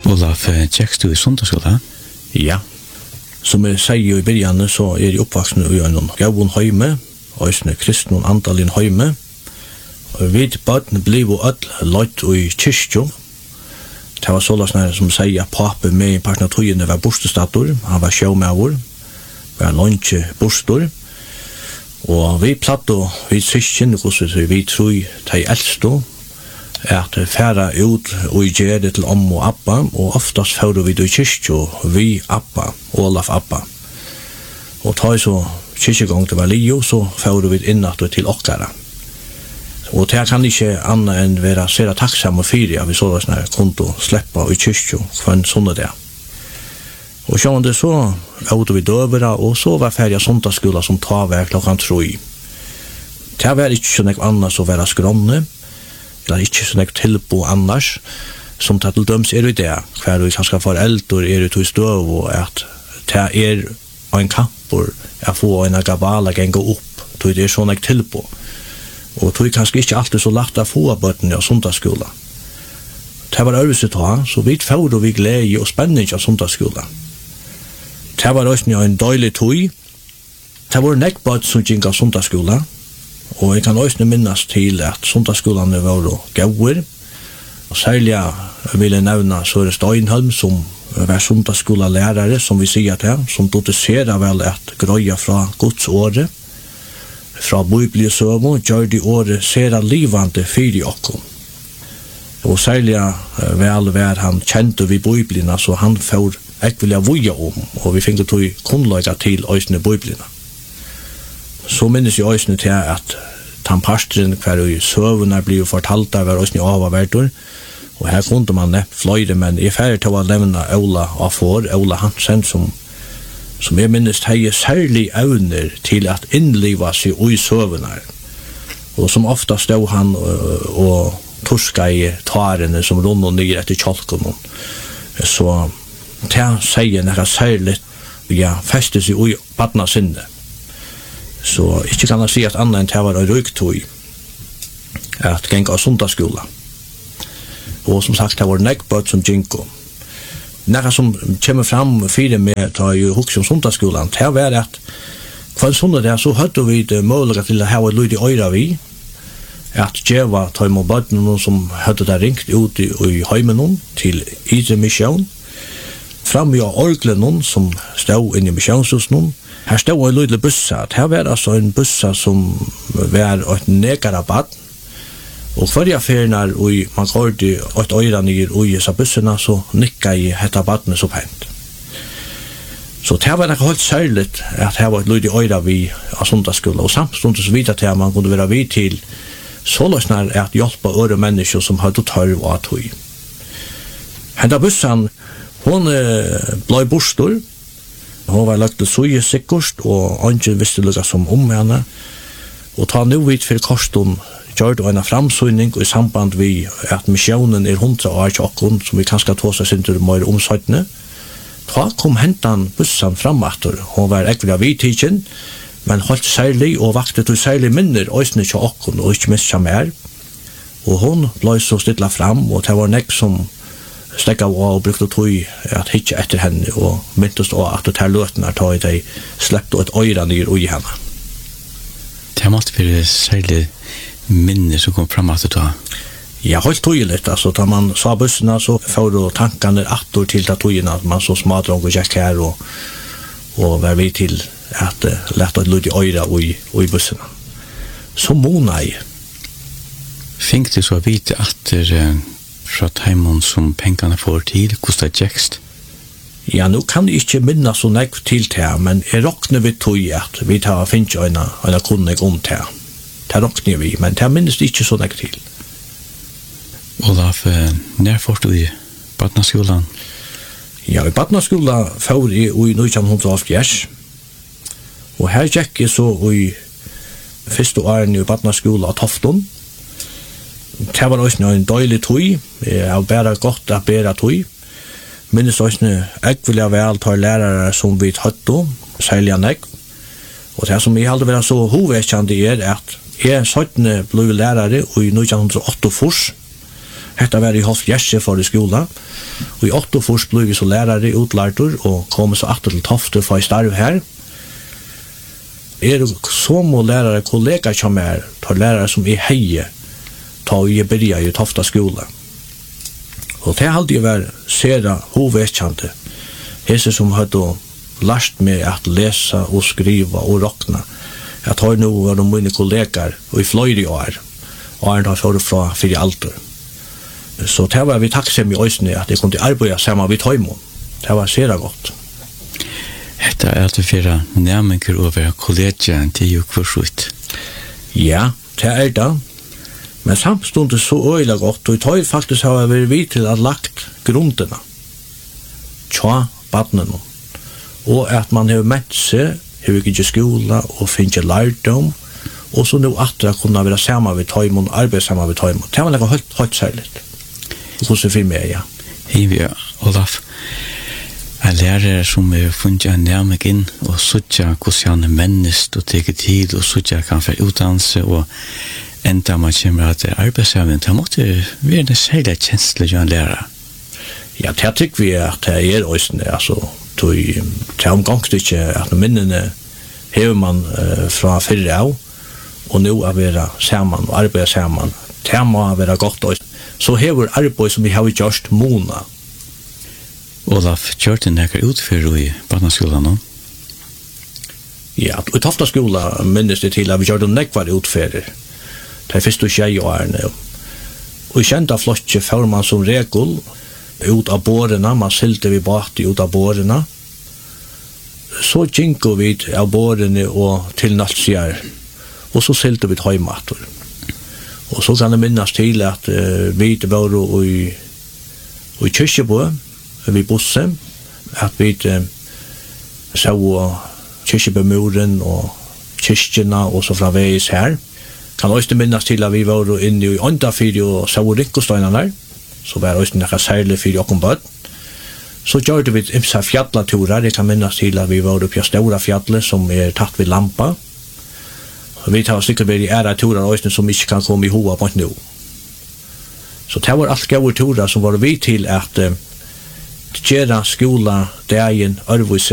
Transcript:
Olaf, tjekkst du i sundagsskola? Ja. Som jeg sier i begynnelsen, så er jeg oppvaksen i en gavun heime, og en kristen og andalin heime. Vi barn blev öll lagt i kyrkjo. Det var sånn som sier at pape med i parten av tøyene var bostestator, han var sjåmavur, var lunge bostor. Og vi platt og vi syskjen, vi tror de eldste, at færa ut og gjøre det til om og abba, og oftast fører vi det i kyrkjo, vi abba, Olaf abba. Og ta så kyrkjegång til var lio, så fører vi innat til okkara. Og det kan ikke annet enn være sere takksam og fyri, at vi så sånn her kunne slippe i kyrkjo for en sånne det. Og sånn det så ut vi døvera, og så var ferdig sundagsskola som tar hver klokkan 3. Det var ikke sånn ek annars å være skrånne, eller ikke sånn ek tilbo annars, som tatt til døms i det, hver vi kanskje foreldre i to støv, og at det en kampor, jeg får en gabala genga opp, det sånn ek tilbo. Og det kanskje ikke alltid så lagt å få bøttene av sundagsskola. Det var øvelse ta, så vi får vi glede og spenning av sundagsskola. Det var også en døylig tøy. Det var nekkbøtt som gikk av sundagsskola, og jeg kan også minnes til at sundagsskolene var gauer. Og særlig vil jeg nevne Søre Steinholm, som var sundagsskolalærere, som vi sier til, som dotiserer vel at grøya fra Guds året, fra bibelsøvå, gjør de året sera livande fyri okkom. Og særlig vel var han kjente vid biblina, så han får ekvilja vuja og vi finner tog kunnlaga til øysene biblina. Så minnes jeg øysene til at tampasteren hver i søvuna blir fortalt av øysene avaverdur, og her kunne man nepp fløyre, men jeg er ferdig til å nevne Ola Hansen, som jeg minnes hei særlig evner til at innliva seg i søvnar, og som ofta stod han og torska i tvarene som rundt og nyer etter kjolken. Så det sier nekka særlig festes i badna sinne. Så ikke kan jeg si at annet enn det var røyktøy at genga av sundagsskola. Og som sagt, det var nekkbøtt som gengo. Nekka som kommer fram fire med ta i hukse om sundagsskolan, det var at hver sundag der så hadde vi det mulighet til å ha et lyd i øyra vi, at djeva ta imot bøttene som hadde det ringt ut i heimen til Idre Mission, fram i orglen som stod inn i missionshusen. Her stod en lydelig bussa. Det var altså en bussa som var et negarabatt. Og hver affæren man går til et øyre nyer i disse bussene, så nikket jeg hette battene så pent. Så det var ikke helt særlig at det var et lydelig øyre vi av sundagsskolen, og samtidig så vidt at man kunne være vid til så løsner at hjelpe øre mennesker som hadde tørv og tøy. Hette bussen, hun ble bostor. Hun var lagt til søye sikkert, og andre visste lukket som henne. Og ta nå vidt for kosten, gjør det en framsøgning i samband med at missionen 100 år til åkken, som vi kanskje tog seg sin til mer omsøttene. Da kom hentan bussen framatter. Hun var ekkert av vidtidsen, men holdt særlig og vakte til særlig minner øsne til åkken, og ikke minst som Og hun ble så stilla fram, og det var nek som stekka og brukte tog at hitje etter henne, og myntest også at det her løtene tar i deg slept og et øyre nyr i henne. Det måtte være særlig minner som kom fram at det da? Ja, helt tøyelig. Altså, da man sa bussene, så får tankene atter til det tøyene, at man så smadrong og gikk her, og var vi til at lette et lyd i øyre i bussene. Så måned jeg. Fikk du så vite at fra teimen som pengene får til, hvordan det gikst? Ja, nå kan jeg ikke minne så nekv til det, men jeg råkner vi tog at vi tar finnes en kunnig om det. Det råkner vi, men det minnes ikke så nekv til. Olaf, når får du i Badnaskolan? Ja, i Badnaskolan får jeg i 1980. Og her gikk jeg så i første årene i Badnaskolan av Tofton. Det var også en døylig tøy. Jeg har bare godt å bære tøy. Minnes også ekvelig vel tar lærere som vi hadde, særlig an ekv. Og det som jeg hadde vært så hovedkjent at jeg 17 ble lærere i 1908 først. Hetta var I halvt gjerse for I skola. Og I 8 år ble vi så lærere utlærter og kom så atter til Tofte for I starv her. Så må lærere kollegaer som tar lærere som heie ta I byrja I Tofta skola. Og det hadde jeg vært sera hovedkjente. Hese som hadde lært meg at lese og skriva og råkna. Jeg tar nå var de mine kollegaer og I fløyre år. Og han tar for fra 4 alder. Så det var vi takksom I øysene at jeg kunne arbeide sammen vid Tøymon. Det var sera godt. Hetta det for nærmenker over kollegiet til jo kvarsut. Ja, det det. Men samstundet så øyla godt, og I Tøy faktisk har vært vi til at lagt grunderna. Tja, badnene. Og at man har mett seg, har ikke skola og finner lærdom, og så nå at kunne være sammen vid Tøymon, arbeide sammen vid Tøymon. Det var noe høyt særligt. Hvordan for meg, ja. Hei, Olaf. Jeg lærer som funnet en nærmeg inn, og suttja hvordan han mennest og teker tid, og suttja kan få utdannelse, og enda man kommer at arbeidsevnen, det måtte være en særlig kjenslig å lære. Ja, det tykker vi at det øysene, altså, det omgangst ikke at minnene hever man fra fyrre av, og nå være sammen og arbeide sammen. Det må være godt øysene. Så hever arbeid som vi har gjort måneder. Olaf, kjørte nekker utfører I barneskolen nå? Ja, I Tofta skola minnes det til at vi gjør det nekvar utfører. Det første tjejårene. Og I kjente flotje får man som regel ut av bårene, man silte vi bort ut av bårene. Så kinko vi av bårene og til nattsjær, og så silte vi høymater. Og så kan det minnes til at vi var i Kyrkjebø, vi busse, at vi så Kyrkjebømuren og kyrkjena og så fra veis her. Kan også minnes til at vi var inne I Åndafyr og så Rikkostøynene, så var også noe særlig for åkken bøtt. Så gjorde vi imsa fjallaturer, jeg kan minnes til at vi var oppe på Stora fjallet som tatt ved lampa. Vi tar sikkert ved æra turer også som ikke kan komme I hoa på nå. Så det var alt gode turer som var vi til at gjøre skola, dagen, arbeid,